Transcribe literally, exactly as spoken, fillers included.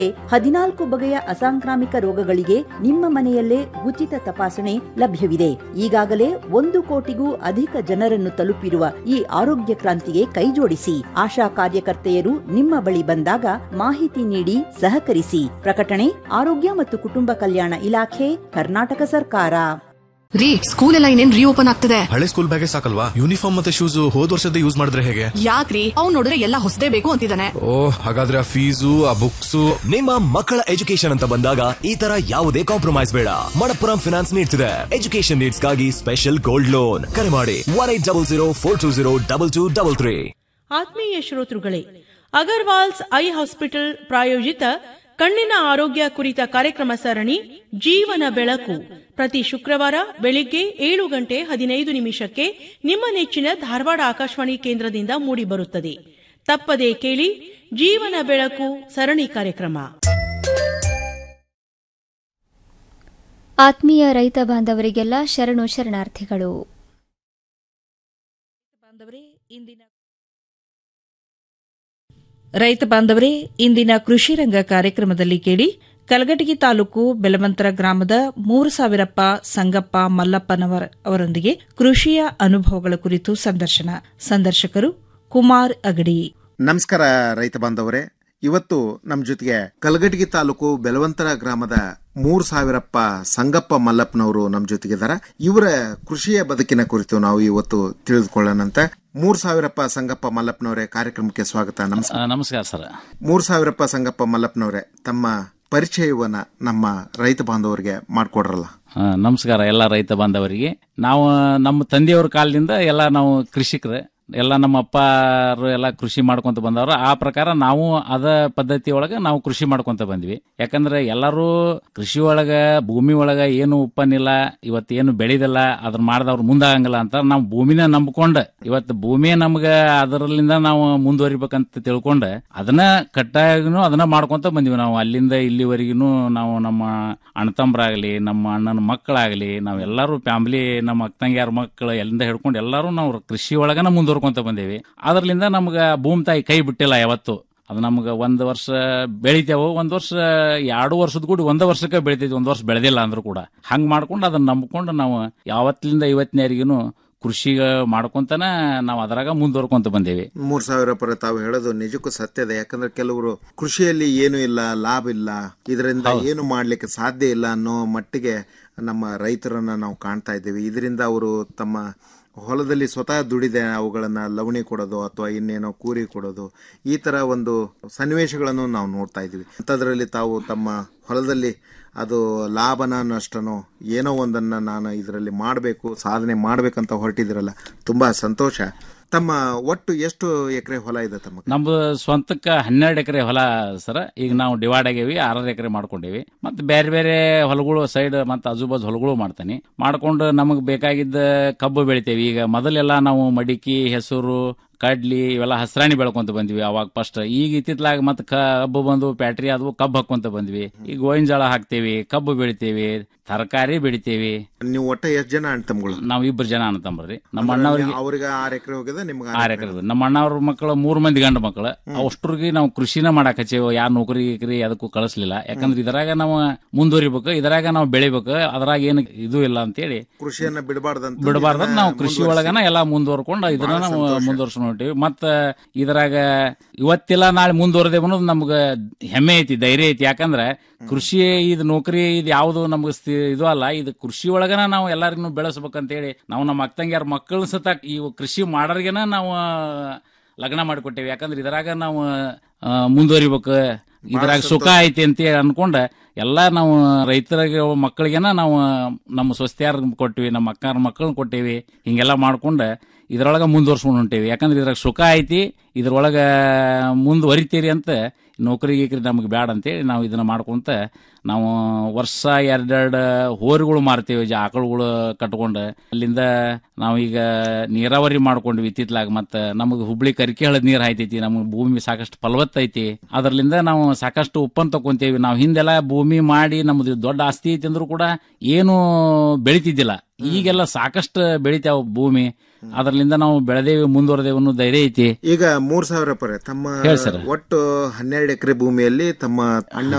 ಹದಿನಾಲ್ಕು ಬಗೆಯ ಅಸಾಂಕ್ರಾಮಿಕ ರೋಗಗಳಿಗೆ ನಿಮ್ಮ ಮನೆಯಲ್ಲೇ ಉಚಿತ ತಪಾಸಣೆ ಲಭ್ಯವಿದೆ. ಈಗಾಗಲೇ ಒಂದು ಕೋಟಿಗೂ ಅಧಿಕ ಜನರನ್ನು ತಲುಪಿರುವ ಈ ಆರೋಗ್ಯ ಕ್ರಾಂತಿಗೆ ಕೈಜೋಡಿಸಿ. ಆಶಾ ಕಾರ್ಯಕರ್ತೆಯರು ನಿಮ್ಮ ಬಳಿ ಬಂದಾಗ ಮಾಹಿತಿ ನೀಡಿ ಸಹಕರಿಸಿ. ಪ್ರಕಟಣೆ ಆರೋಗ್ಯ ಮತ್ತು ಕುಟುಂಬ ಕಲ್ಯಾಣ ಇಲಾಖೆ, ಕರ್ನಾಟಕ ಸರ್ಕಾರ. ರೀ, ಸ್ಕೂಲ್ ಎಲ್ಲ ಇನ್ನೇನ್ ರೀಓಪನ್ ಆಗ್ತದೆ. ಹಳೆ ಸ್ಕೂಲ್ ಬ್ಯಾಗೇ ಸಾಕಲ್ವಾ? ಯೂನಿಫಾರ್ಮ್ ಮತ್ತೆ ಶೂಸ್ ಹೋದ್ ವರ್ಷದ ಯೂಸ್ ಮಾಡಿದ್ರೆ ಹೇಗೆ? ಯಾಕ್ರಿ, ಅವ್ನು ನೋಡಿದ್ರೆ ಎಲ್ಲ ಹೊಸದೇ ಬೇಕು ಅಂತಿದ್ದಾನೆ. ಓ, ಹಾಗಾದ್ರೆ ಆ ಫೀಸು ಆ ಬುಕ್ಸ್. ನಿಮ್ಮ ಮಕ್ಕಳ ಎಜುಕೇಶನ್ ಅಂತ ಬಂದಾಗ ಈ ತರ ಯಾವುದೇ ಕಾಂಪ್ರಮೈಸ್ ಬೇಡ. ಮಣಪ್ಪುರಂ ಫಿನಾನ್ಸ್ ನೀಡ್ತಿದೆ ಎಜುಕೇಶನ್ ನೀಡ್ಸ್ ಗಾಗಿ ಸ್ಪೆಷಲ್ ಗೋಲ್ಡ್ ಲೋನ್. ಕರೆ ಮಾಡಿ one eight double zero four two zero double two double three. ಆತ್ಮೀಯ ಶ್ರೋತೃಗಳೇ, ಅಗರ್ವಾಲ್ಸ್ ಐ ಹಾಸ್ಪಿಟಲ್ ಪ್ರಾಯೋಜಿತ ಕಣ್ಣಿನ ಆರೋಗ್ಯ ಕುರಿತ ಕಾರ್ಯಕ್ರಮ ಸರಣಿ ಜೀವನ ಬೆಳಕು ಪ್ರತಿ ಶುಕ್ರವಾರ ಬೆಳಿಗ್ಗೆ ಏಳು ಗಂಟೆ ಹದಿನೈದು ನಿಮಿಷಕ್ಕೆ ನಿಮ್ಮ ನೆಚ್ಚಿನ ಧಾರವಾಡ ಆಕಾಶವಾಣಿ ಕೇಂದ್ರದಿಂದ ಮೂಡಿಬರುತ್ತದೆ. ತಪ್ಪದೇ ಕೇಳಿ ಜೀವನ ಬೆಳಕು ಸರಣಿ ಕಾರ್ಯಕ್ರಮ. ಆತ್ಮೀಯ ರೈತ ಬಾಂಧವರಿಗೆಲ್ಲ ಶರಣು ಶರಣಾರ್ಥಿಗಳು. ರೈತ ಬಾಂಧವರೇ, ಇಂದಿನ ಕೃಷಿ ರಂಗ ಕಾರ್ಯಕ್ರಮದಲ್ಲಿ ಕೇಳಿ ಕಲಘಟಗಿ ತಾಲೂಕು ಬೆಲವಂತರ ಗ್ರಾಮದ ಮೂರು ಸಾವಿರಪ್ಪ ಸಂಗಪ್ಪ ಮಲ್ಲಪ್ಪನವರ ಅವರೊಂದಿಗೆ ಕೃಷಿಯ ಅನುಭವಗಳ ಕುರಿತು ಸಂದರ್ಶನ. ಸಂದರ್ಶಕರು ಕುಮಾರ್ ಅಗಡಿ. ನಮಸ್ಕಾರ ರೈತ ಬಾಂಧವರೇ. ಇವತ್ತು ನಮ್ಮ ಜೊತೆಗೆ ಕಲಘಟಗಿ ತಾಲೂಕು ಬೆಲವಂತರ ಗ್ರಾಮದ ಮೂರ್ ಸಾವಿರಪ್ಪ ಸಂಗಪ್ಪ ಮಲ್ಲಪ್ಪನವರು ನಮ್ಮ ಜೊತೆಗಿದ್ದಾರೆ. ಇವರ ಕೃಷಿಯ ಬದುಕಿನ ಕುರಿತು ನಾವು ಇವತ್ತು ತಿಳಿದುಕೊಳ್ಳೋಣಂತ. ಮೂರ್ ಸಾವಿರಪ್ಪ ಸಂಗಪ್ಪ ಮಲ್ಲಪ್ಪನವರೇ, ಕಾರ್ಯಕ್ರಮಕ್ಕೆ ಸ್ವಾಗತ. ನಮಸ್ಕಾರ. ನಮಸ್ಕಾರ ಸರ್. ಮೂರ್ ಸಾವಿರಪ್ಪ ಸಂಗಪ್ಪ ಮಲ್ಲಪ್ಪನವರೇ, ತಮ್ಮ ಪರಿಚಯವನ್ನ ನಮ್ಮ ರೈತ ಬಾಂಧವರಿಗೆ ಮಾಡಿಕೊಡ್ರಲ್ಲ. ನಮಸ್ಕಾರ ಎಲ್ಲ ರೈತ ಬಾಂಧವರಿಗೆ. ನಾವು ನಮ್ಮ ತಂದೆಯವ್ರ ಕಾಲದಿಂದ ಎಲ್ಲ ನಾವು ಕೃಷಿಕರೇ, ಎಲ್ಲ ನಮ್ಮ ಅಪ್ಪರು ಎಲ್ಲ ಕೃಷಿ ಮಾಡ್ಕೊಂತ ಬಂದವರು. ಆ ಪ್ರಕಾರ ನಾವು ಅದ ಪದ್ಧತಿ ಒಳಗ ನಾವು ಕೃಷಿ ಮಾಡ್ಕೊಂತ ಬಂದ್ವಿ. ಯಾಕಂದ್ರೆ ಎಲ್ಲರೂ ಕೃಷಿ ಒಳಗ ಭೂಮಿ ಒಳಗ ಏನು ಉಪ್ಪನ್ನಿಲ್ಲ, ಇವತ್ತೇನು ಬೆಳೆದಿಲ್ಲ, ಅದನ್ನ ಮಾಡ್ದವ್ರು ಮುಂದಾಗಂಗಿಲ್ಲ ಅಂತ ನಾವು ಭೂಮಿನ ನಂಬ್ಕೊಂಡ ಇವತ್ತು ಭೂಮಿ ನಮ್ಗ ಅದರಲ್ಲಿಂದ ನಾವು ಮುಂದುವರಿಬೇಕಂತ ತಿಳ್ಕೊಂಡ ಅದನ್ನ ಕಟ್ಟಾಗಿನೂ ಅದನ್ನ ಮಾಡ್ಕೊಂತ ಬಂದ್ವಿ. ನಾವು ಅಲ್ಲಿಂದ ಇಲ್ಲಿವರೆಗೂ ನಾವು ನಮ್ಮ ಅಣ್ಣತಂಬ್ರಾಗ್ಲಿ, ನಮ್ಮ ಅಣ್ಣನ ಮಕ್ಕಳಾಗ್ಲಿ, ನಾವೆಲ್ಲರೂ ಫ್ಯಾಮಿಲಿ, ನಮ್ಮ ಅಕ್ಕಂಗ್ಯಾರ ಮಕ್ಕಳು ಎಲ್ಲಿಂದ ಹಿಡ್ಕೊಂಡು ಎಲ್ಲರೂ ನಾವು ಕೃಷಿ ಒಳಗನ ಮುಂದುವರ್ಕೊಂತ ಬಂದೇವಿ. ಅದರಲ್ಲಿಂದ ನಮ್ಗ ಭೂಮಿ ತಾಯಿ ಕೈ ಬಿಟ್ಟಿಲ್ಲ ಯಾವತ್ತು. ಅದು ನಮ್ಗೆ ಒಂದ್ ವರ್ಷ ಬೆಳಿತೇವು, ಒಂದ್ ವರ್ಷ ಎರಡು ವರ್ಷದ ಕೂಡ ಒಂದ ವರ್ಷಕ್ಕೆ ಬೆಳಿತೈತಿ, ಒಂದ್ ವರ್ಷ ಬೆಳೆದಿಲ್ಲ ಅಂದ್ರೂ ಕೂಡ. ಹಂಗ್ ಮಾಡ್ಕೊಂಡು ಅದನ್ನ ನಂಬ್ಕೊಂಡು ನಾವು ಯಾವತ್ತಿಂದ ಇವತ್ತಿನವರೆಗೂ ಕೃಷಿ ಮಾಡ್ಕೊಂತನ ನಾವು ಅದರಾಗ ಮುಂದುವರ್ಕೊಂತ ಬಂದೇವಿ. ಮೂರ್ ಸಾವಿರ ಪರ ತಾವು ಹೇಳೋದು ನಿಜಕ್ಕೂ ಸತ್ಯದ. ಯಾಕಂದ್ರೆ ಕೆಲವರು ಕೃಷಿಯಲ್ಲಿ ಏನು ಇಲ್ಲ, ಲಾಭ ಇಲ್ಲ, ಇದರಿಂದ ಏನು ಮಾಡ್ಲಿಕ್ಕೆ ಸಾಧ್ಯ ಇಲ್ಲ ಅನ್ನೋ ಮಟ್ಟಿಗೆ ನಮ್ಮ ರೈತರನ್ನ ನಾವು ಕಾಣ್ತಾ ಇದ್ದೀವಿ. ಇದರಿಂದ ಅವರು ತಮ್ಮ ಹೊಲದಲ್ಲಿ ಸ್ವತಃ ದುಡಿದೆ ಅವುಗಳನ್ನ ಲವಣಿ ಕೊಡೋದು ಅಥವಾ ಇನ್ನೇನೋ ಕೂರಿ ಕೊಡೋದು, ಈ ತರ ಒಂದು ಸನ್ನಿವೇಶಗಳನ್ನು ನಾವು ನೋಡ್ತಾ ಇದ್ದೀವಿ. ಅಂಥದ್ರಲ್ಲಿ ತಾವು ತಮ್ಮ ಹೊಲದಲ್ಲಿ ಅದು ಲಾಭನ ನಷ್ಟನೋ ಏನೋ ಒಂದನ್ನ ನಾನು ಇದರಲ್ಲಿ ಮಾಡಬೇಕು, ಸಾಧನೆ ಮಾಡ್ಬೇಕಂತ ಹೊರಟಿದ್ರಲ್ಲ, ತುಂಬಾ ಸಂತೋಷ. ತಮ್ಮ ಒಟ್ಟು ಎಷ್ಟು ಎಕರೆ ಹೊಲ ಇದೆ ತಮ್ಮ? ನಮ್ದು ಸ್ವಂತಕ್ಕ ಹನ್ನೆರಡು ಎಕರೆ ಹೊಲ ಸರ. ಈಗ ನಾವು ಡಿವೈಡ್ ಆಗೇವಿ, ಆರಾರು ಎಕರೆ ಮಾಡ್ಕೊಂಡೇವಿ. ಮತ್ತೆ ಬೇರೆ ಬೇರೆ ಹೊಲಗಳು ಸೈಡ್ ಮತ್ತೆ ಆಜುಬಾಜು ಹೊಲಗಳು ಮಾಡ್ತಾನೆ ಮಾಡ್ಕೊಂಡು ನಮಗ್ ಬೇಕಾಗಿದ್ದ ಕಬ್ಬು ಬೆಳಿತೇವಿ. ಈಗ ಮೊದಲೆಲ್ಲ ನಾವು ಮಡಿಕೆ, ಹೆಸರು, ಕಡ್ಲಿ ಇವೆಲ್ಲ ಹಸ್ರಾಣಿ ಬೆಳ್ಕೊಂತ ಬಂದ್ವಿ ಅವಾಗ ಫಸ್ಟ್. ಈಗ ಇತ್ತಿತ್ಲಾಗ ಮತ್ತೆ ಕಬ್ಬು ಬಂದು ಫ್ಯಾಕ್ಟರಿ ಆದ್ವು, ಕಬ್ಬು ಹಾಕೊಂತ ಬಂದ್ವಿ. ಈಗ ಗೋವಿನ ಜೋಳ ಹಾಕ್ತೇವಿ, ಕಬ್ಬು ಬೆಳಿತೇವಿ, ತರಕಾರಿ ಬೆಳಿತೇವಿ. ನೀವು ಒಟ್ಟ ಎಷ್ಟು ಜನ ಅಣ್ಣ ತಮ್ಮಗಳು? ನಾವ್ ಇಬ್ಬರು ಜನ ಅಣ್ಣ ತಮ್ಮರಿ. ನಮ್ಮ ಅಣ್ಣವ್ರಿಗೆ ಅವ್ರಿಗೆ ಆರ್ ಎಕರೆ ಹೋಗಿದೆ, ನಿಮ್ಗೆ ಆರ್ ಎಕರೆ. ನಮ್ಮ ಅಣ್ಣವ್ರ ಮಕ್ಕಳು ಮೂರ್ ಮಂದಿ ಗಂಡ ಮಕ್ಕಳು. ಅಷ್ಟ್ರಿಗೆ ನಾವು ಕೃಷಿನ ಮಾಡಕ್ ಹಚ್ಚೇವು. ಯಾರು ನೌಕರಿ ಗಿಕ್ರಿ ಅದಕ್ಕೂ ಕಳಿಸ್ಲಿಲ್ಲ. ಯಾಕಂದ್ರೆ ಇದರಾಗ ನಾವು ಮುಂದುವರಿಬೇಕು, ಇದರಾಗ ನಾವು ಬೆಳಿಬೇಕು, ಅದ್ರಾಗ ಏನು ಇದು ಇಲ್ಲ ಅಂತೇಳಿ ಕೃಷಿಯನ್ನ ಬಿಡಬಾರ್ದಂತ ಬಿಡಬಾರ್ದ ನಾವು ಕೃಷಿ ಒಳಗನ ಎಲ್ಲಾ ಮುಂದುವರ್ಕೊಂಡು ಇದನ್ನ ನಾವು ಮುಂದುವರ್ಸ್ಕೊಂಡು ಹೊಂಟಿವಿ. ಮತ್ತ ಇದರಾಗ ಇವತ್ತಿಲ್ಲ ನಾಳೆ ಮುಂದುವರೆದೆ ಅನ್ನೋದು ನಮ್ಗ ಹೆಮ್ಮೆ ಐತಿ, ಧೈರ್ಯ ಐತಿ. ಯಾಕಂದ್ರೆ ಕೃಷಿ ಇದು ನೌಕರಿ ಇದು ಯಾವ್ದು ನಮ್ಗ ಇದು ಅಲ್ಲ. ಇದು ಕೃಷಿ ಒಳಗನ ನಾವು ಎಲ್ಲರಿಗೂ ಬೆಳೆಸ್ಬೇಕಂತೇಳಿ ನಾವು ನಮ್ಮ ಅಕ್ಕಂಗ್ಯಾರ ಮಕ್ಕಳು ಸತ ಈ ಕೃಷಿ ಮಾಡೋರ್ಗೆನ ನಾವು ಲಗ್ನ ಮಾಡಿಕೊಟ್ಟೇವಿ. ಯಾಕಂದ್ರೆ ಇದರಾಗ ನಾವು ಮುಂದುವರಿಬೇಕು, ಇದ್ರಾಗ ಸುಖ ಐತಿ ಅಂತ ಅನ್ಕೊಂಡ ಎಲ್ಲಾ ನಾವು ರೈತರಿಗೆ ಮಕ್ಕಳಿಗೆನ ನಾವು ನಮ್ಮ ಸ್ವಸ್ತ್ಯಾರ ಕೊಟ್ಟಿವಿ, ನಮ್ಮ ಅಕ್ಕಾರ ಮಕ್ಕಳನ್ನ ಕೊಟ್ಟೇವಿ. ಹಿಂಗೆಲ್ಲಾ ಮಾಡ್ಕೊಂಡ ಇದ್ರೊಳಗ ಮುಂದುವರ್ಸ್ಕೊಂಡು ಹೊಂಟೇವಿ. ಯಾಕಂದ್ರೆ ಇದ್ರಾಗ ಸುಖ ಐತಿ, ಇದ್ರೊಳಗ ಮುಂದುವರಿತೀರಿ ಅಂತ ನೌಕರಿ ಗೀಕರಿ ನಮ್ಗೆ ಬ್ಯಾಡ ಅಂತೇಳಿ ನಾವು ಇದನ್ನ ಮಾಡ್ಕೊಂತ ನಾವು ವರ್ಷ ಎರಡೆರಡು ಹೋರಿಗಳು ಮಾರ್ತೀವಿ, ಆಕಳುಗಳು ಕಟ್ಕೊಂಡು. ಅಲ್ಲಿಂದ ನಾವೀಗ ನೀರಾವರಿ ಮಾಡ್ಕೊಂಡ್ವಿ ಇತ್ತಿತ್ಲಾಗ. ಮತ್ತೆ ನಮಗೆ ಹುಬ್ಳಿ ಕರಿಕೆ ಹಳದ್ ನೀರ್ ಹಾಯ್ತೈತಿ, ನಮ್ಗೆ ಭೂಮಿ ಸಾಕಷ್ಟು ಫಲವತ್ತೈತಿ. ಅದರ್ಲಿಂದ ನಾವು ಸಾಕಷ್ಟು ಉಪ್ಪನ್ನು ತಕೊಂತೇವಿ. ನಾವು ಹಿಂದೆಲ್ಲ ಭೂಮಿ ಮಾಡಿ ನಮ್ದು ದೊಡ್ಡ ಆಸ್ತಿ ಐತಿ ಅಂದ್ರೂ ಕೂಡ ಏನು ಬೆಳಿತಿದ್ದಿಲ್ಲ. ಈಗೆಲ್ಲ ಸಾಕಷ್ಟು ಬೆಳಿತಾವ ಭೂಮಿ, ಅದರಲ್ಲಿಂದ ನಾವು ಬೆಳೆದೇವಿ ಮುಂದುವರೆದೇವು ಅನ್ನೋ ಧೈರ್ಯ ಐತಿ. ಈಗ ಮೂರ್ ಸಾವಿರ ಪರೆ ತಮ್ಮ ಹೇಳಿ ಸರ್. ಒಟ್ಟು ಹನ್ನೆರಡು ಎಕರೆ ಭೂಮಿಯಲ್ಲಿ ತಮ್ಮ ಅಣ್ಣ